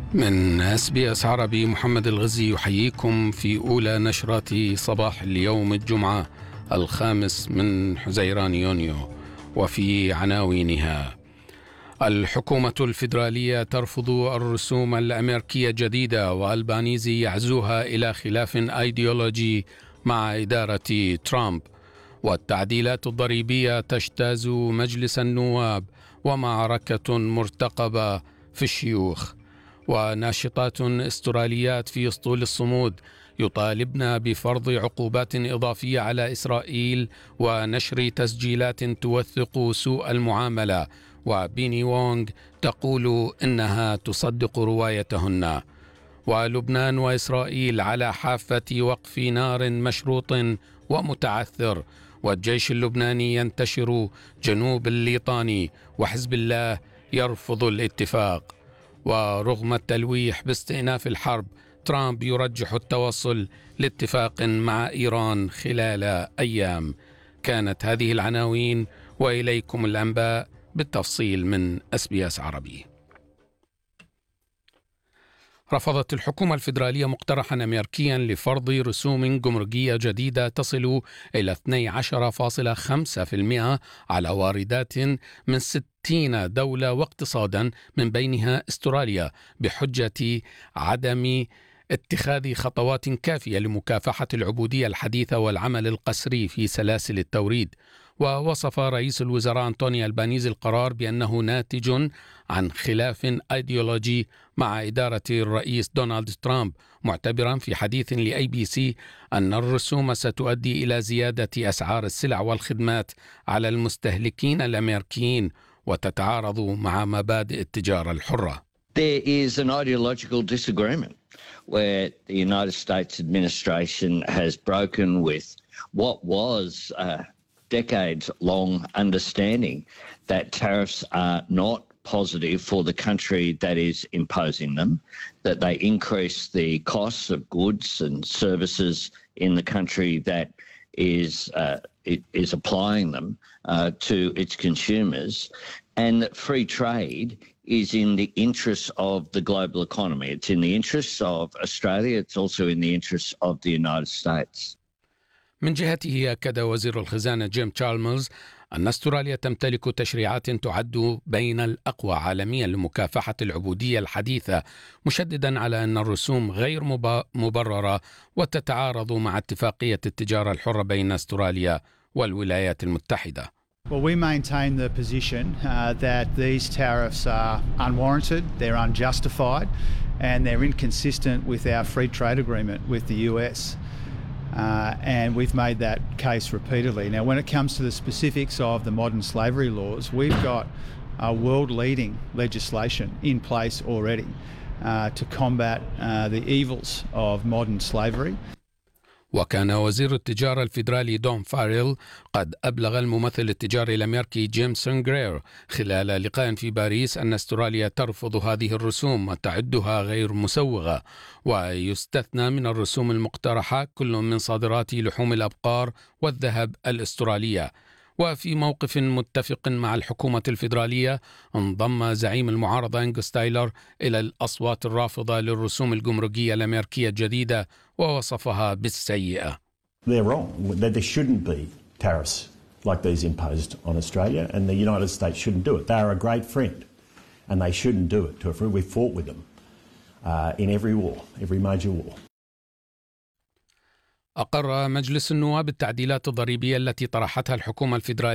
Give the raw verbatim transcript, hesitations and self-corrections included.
من اس بي اس عربي، محمد الغزي يحييكم في أولى نشرات صباح اليوم الجمعة الخامس من حزيران يونيو، وفي عناوينها: الحكومة الفيدرالية ترفض الرسوم الأمريكية الجديدة، والبانيزي يعزوها إلى خلاف أيديولوجي مع إدارة ترامب، والتعديلات الضريبية تجتاز مجلس النواب، ومعركة مرتقبة في الشيوخ، وناشطات استراليات في اسطول الصمود يطالبن بفرض عقوبات إضافية على إسرائيل ونشر تسجيلات توثق سوء المعاملة، وبيني وونغ تقول إنها تصدق روايتهن. ولبنان وإسرائيل على حافة وقف نار مشروط ومتعثر، والجيش اللبناني ينتشر جنوب الليطاني، وحزب الله يرفض الاتفاق. ورغم التلويح باستئناف الحرب، ترامب يرجح التوصل لاتفاق مع إيران خلال أيام. كانت هذه العناوين، وإليكم الأنباء بالتفصيل من اس بي اس عربي. رفضت الحكومة الفيدرالية مقترحا أمريكيا لفرض رسوم جمركية جديدة تصل إلى اثني عشر فاصلة خمسة بالمئة على واردات من ستين دولة واقتصادا من بينها استراليا، بحجة عدم اتخاذ خطوات كافية لمكافحة العبودية الحديثة والعمل القسري في سلاسل التوريد. ووصف رئيس الوزراء أنتوني البانيزي القرار بأنه ناتج عن خلاف أيديولوجي مع إدارة الرئيس دونالد ترامب، معتبرا في حديث لأي بي سي أن الرسوم ستؤدي إلى زيادة أسعار السلع والخدمات على المستهلكين الأمريكيين وتتعارض مع مبادئ التجارة الحرة. There is an ideological disagreement where the United States administration has broken with what was uh, decades-long understanding that tariffs are not positive for the country that is imposing them, that they increase the costs of goods and services in the country that is uh, it is applying them uh, to its consumers, and that free trade is in the interests of the global economy. It's in the interests of Australia. It's also in the interests of the United States. من جهته أكد وزير الخزانة جيم تشالمرز أن أستراليا تمتلك تشريعات تعد بين الأقوى عالميا لمكافحة العبودية الحديثة، مشددا على أن الرسوم غير مبررة وتتعارض مع اتفاقية التجارة الحرة بين أستراليا والولايات المتحدة. Well, we maintain the position uh, that these tariffs are unwarranted, they're unjustified, and they're inconsistent with our free trade agreement with the U S. Uh, and we've made that case repeatedly. Now, when it comes to the specifics of the modern slavery laws, we've got a world-leading legislation in place already uh, to combat uh, the evils of modern slavery. وكان وزير التجارة الفيدرالي دون فاريل قد أبلغ الممثل التجاري الأمريكي جيم سنغرير خلال لقاء في باريس أن أستراليا ترفض هذه الرسوم وتعدها غير مسوغة، ويستثنى من الرسوم المقترحة كل من صادرات لحوم الأبقار والذهب الأسترالية. وفي موقف متفق مع الحكومة الفيدرالية، انضم زعيم المعارضة أنغوس تايلر إلى الأصوات الرافضة للرسوم الجمركية الأمريكية الجديدة، ووصفها بالسيئة. They're wrong. There shouldn't be tariffs like these imposed on Australia, and the United States shouldn't do it. They are a great friend, and they shouldn't do it to a friend. We fought with them uh, in every war, every major war. أقر مجلس النواب التعديلات الضريبية التي طرحتها الحكومة الفيدرالية